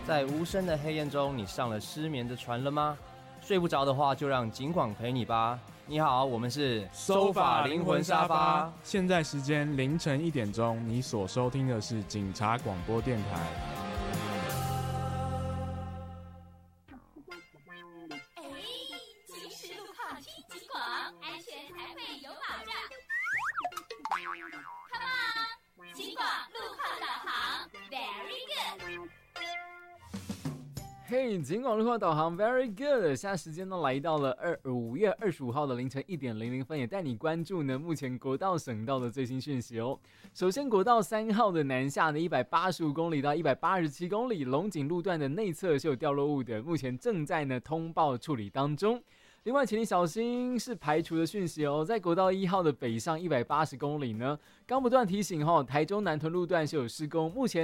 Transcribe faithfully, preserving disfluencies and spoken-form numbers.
在无声的黑夜中，你上了失眠的船了吗？睡不着的话，就让警广陪你吧。你好，我们是收法灵魂沙发。现在时间凌晨一点钟，你所收听的是警察广播电台。 哎，行驶路况听警广，安全才会有保障。Come on， 警广路况导航 ，Very good。 嘿，警广路况导航 very good。现在时间呢来到了二五月二十五号的凌晨一点零零分，也带你关注呢目前国道省道的最新讯息哦。首先，国道三号的南下呢一百八十五公里到一百八十七公里，龙井路段的内侧是有掉落物的，目前正在呢通报处理当中。另外，请你小心是排除的讯息哦，在国道一号的北上一百八十公里呢，刚不断提醒哈、哦，台中南屯路段是有施工，目前